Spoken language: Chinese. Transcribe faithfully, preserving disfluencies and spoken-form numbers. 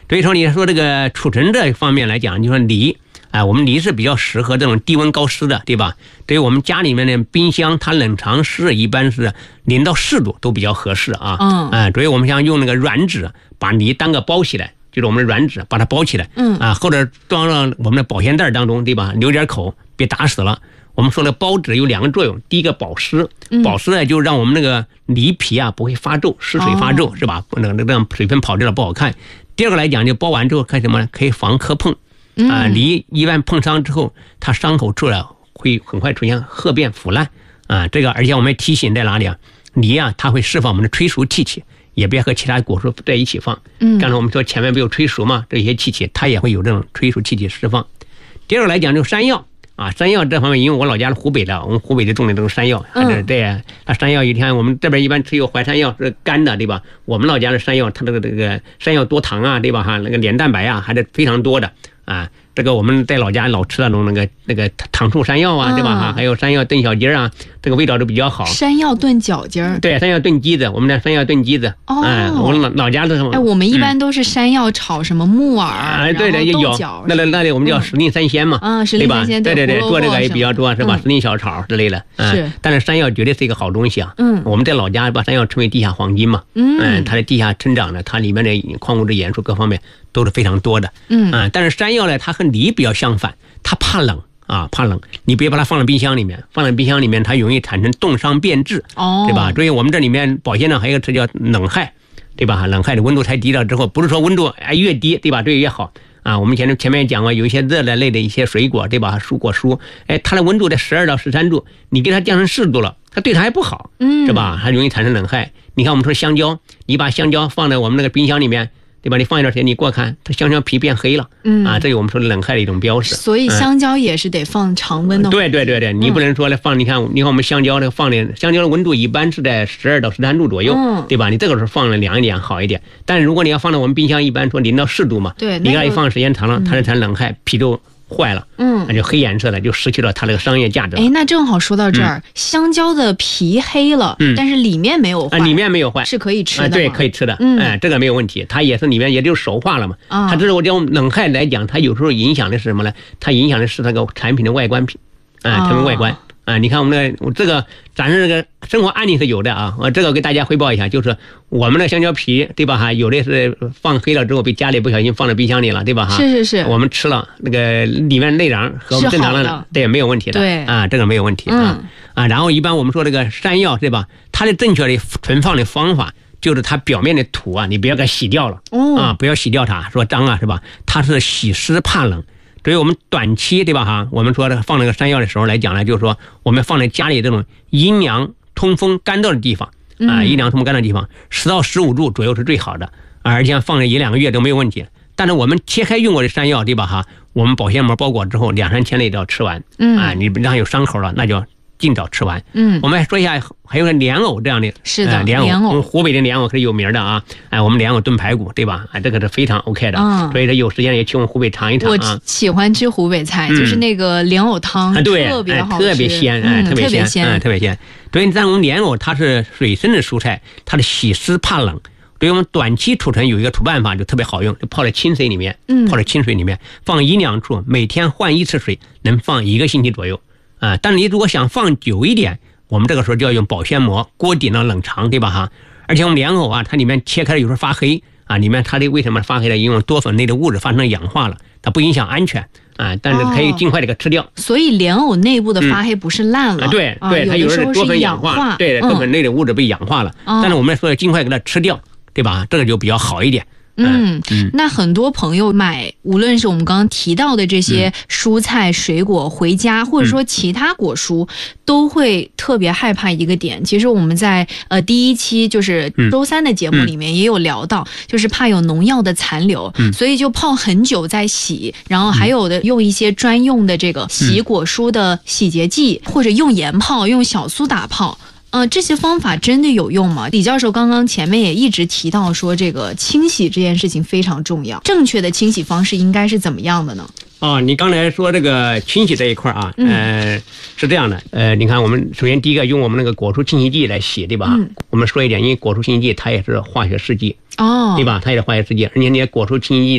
所以说你说这个储存这方面来讲，就说梨啊，我们梨是比较适合这种低温高湿的，对吧？对于我们家里面的冰箱，它冷藏室一般是零到四度都比较合适啊。 嗯， 啊，所以我们想用那个软纸把梨单个包起来，就是我们的软纸把它包起来。 嗯， 啊，或者装到我们的保鲜袋当中，对吧？留点口，别打死了。我们说的包纸有两个作用，第一个保湿，保湿呢就让我们那个梨皮啊不会发皱，湿水发皱、哦、是吧？那个这样水分跑掉了不好看。第二个来讲，就包完之后看什么呢？可以防磕碰。啊，梨一般碰伤之后，它伤口处了会很快出现褐变腐烂啊。这个而且我们提醒在哪里啊？梨啊，它会释放我们的催熟气体，也别和其他果蔬在一起放。嗯，刚才我们说前面没有催熟嘛，这些气体它也会有这种催熟气体释放。第二个来讲，就山药。啊，山药这方面，因为我老家是湖北的，我们湖北的种的这种山药，嗯，对，它山药一天我们这边一般吃有淮山药是干的，对吧？我们老家的山药，它这个这个山药多糖啊，对吧？哈，那个链蛋白啊，还是非常多的啊。这个我们在老家老吃那种那个那个糖醋山药啊，对吧？哈，还有山药炖小鸡啊，这个味道都比较好。 山药炖饺鸡儿， 对，山药炖鸡子，我们的山药炖鸡子。哦，哎，我们老老家的什么？ 哎，我们一般都是山药炒什么木耳， 哎，对的，有。那那那里我们叫时令三鲜嘛， 啊，时令三鲜， 对对对，做这个也比较多，是吧？时令小炒之类的。 是， 但是山药绝对是一个好东西啊。嗯，我们在老家把山药称为地下黄金嘛。嗯，它在地下生长的，它里面的矿物质、元素各方面都是非常多的。嗯，啊，但是山药呢，它和梨比较相反。它怕冷啊，怕冷，你别把它放在冰箱里面，放在冰箱里面它容易产生冻伤变质，哦，对吧？所以我们这里面保鲜呢还有一个词叫冷害，对吧？冷害的温度太低了之后，不是说温度哎越低，对吧？这越好啊。我们前面前面讲过，有一些热带类的一些水果，对吧？蔬果蔬，哎，它的温度在十二到十三度，你给它降成四度了，它对它还不好，嗯，是吧？还容易产生冷害。你看我们说香蕉，你把香蕉放在我们那个冰箱里面。对吧？你放一段时间，你过看，它香蕉皮变黑了，嗯啊，这是我们说的冷害的一种标识。 所以香蕉也是得放常温的。 对对对对，你不能说来放，你看，你看我们香蕉的放的香蕉的温度一般是在十二到十三度左右，嗯，对吧？你这个时候放了凉一点好一点。但是如果你要放到我们冰箱，一般说零到四度嘛， 对， 你看一放时间长了，它就产生冷害，皮都坏了，嗯，那就黑颜色了，就失去了它这个商业价值。 哎，那正好说到这儿，嗯、香蕉的皮黑了，嗯，但是里面没有坏， 啊，里面没有坏， 是可以吃的、啊， 对，可以吃的，嗯，哎，这个没有问题，它也是里面也就熟化了嘛，啊，它这是我讲冷害来讲，它有时候影响的是什么呢？它影响的是那个产品的外观品，啊，产品外观。啊，你看我们的我这个咱是这个生活案例是有的啊，我这个给大家汇报一下，就是我们的香蕉皮，对吧哈？有的是放黑了之后被家里不小心放在冰箱里了，对吧哈？ 是是是， 我们吃了那个里面内瓤和我们正常的，对，没有问题的， 对啊， 这个没有问题啊、嗯、啊。然后一般我们说这个山药，对吧？它的正确的存放的方法就是它表面的土啊，你不要给它洗掉了，哦、啊，不要洗掉它，说脏啊，是吧？它是喜湿怕冷。所以我们短期对吧哈，我们说的放那个山药的时候来讲呢，就是说我们放在家里这种阴凉通风干燥的地方啊，阴凉通风干燥的地方，十到十五度左右是最好的，而且放了一两个月都没有问题。但是我们切开用过的山药对吧哈，我们保鲜膜包裹之后两三天内都要吃完，嗯啊，你让有伤口了那就尽早吃完。嗯，我们还说一下，还有个莲藕这样的， 是的， 呃、莲藕， 藕湖北的莲藕可是有名的啊。哎，我们莲藕炖排骨，对吧？哎，这个是非常 OK 的。嗯，所以说有时间也去我们湖北尝一尝啊。 我喜欢吃湖北菜，嗯、就是那个莲藕汤， 啊、对， 特别好吃， 哎、特别鲜，哎， 嗯、 特别鲜， 鲜哎，特别鲜。所以咱我们莲藕它是水生的蔬菜，它的喜湿怕冷。所以我们短期储存有一个土办法就特别好用，就泡在清水里面，嗯，泡在清水里面，放阴凉处，每天换一次水，能放一个星期左右啊。但你如果想放久一点，我们这个时候就要用保鲜膜锅底呢冷藏，对吧哈？而且我们莲藕啊，它里面切开了有时候发黑啊，里面它的为什么发黑了？因为多酚类的物质发生氧化了，它不影响安全啊，但是可以尽快的给它吃掉。哦、 所以莲藕内部的发黑不是烂了， 嗯、对对，它有时候多酚氧化，对，多酚类的物质被氧化了，嗯、但是我们说尽快给它吃掉。对吧？这个就比较好一点。 嗯，嗯那很多朋友买，无论是我们刚刚提到的这些蔬菜、水果回家，嗯、或者说其他果蔬，都会特别害怕一个点。其实我们在呃第一期就是周三的节目里面也有聊到，嗯、就是怕有农药的残留，嗯、所以就泡很久再洗，然后还有的用一些专用的这个洗果蔬的洗洁剂，嗯、或者用盐泡、用小苏打泡。呃，这些方法真的有用吗？李教授刚刚前面也一直提到说，这个清洗这件事情非常重要，正确的清洗方式应该是怎么样的呢？ 哦，你刚才说这个清洗这一块啊，嗯、呃，是这样的，呃，你看我们首先第一个用我们那个果蔬清洗剂来洗，对吧？嗯、我们说一点，因为果蔬清洗剂它也是化学试剂，哦，对吧？它也是化学试剂，而且那些果蔬清洗剂